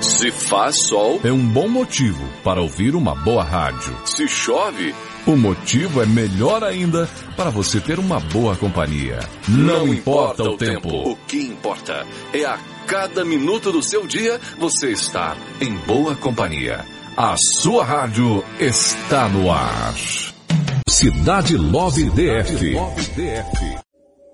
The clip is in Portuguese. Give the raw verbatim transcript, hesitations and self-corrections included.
Se faz sol, é um bom motivo para ouvir uma boa rádio. se chove, O motivo é melhor ainda para você ter uma boa companhia. Não, importa, o tempo. O que importa é a cada minuto do seu dia você estar em boa companhia. A sua rádio está no ar. Cidade Love D F.